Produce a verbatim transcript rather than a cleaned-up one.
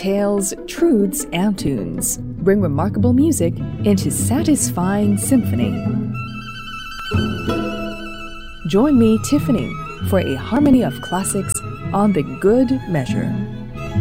tales, truths, and tunes. Bring remarkable music into satisfying symphony. Join me, Tiffany, for a harmony of classics on The Good Measure.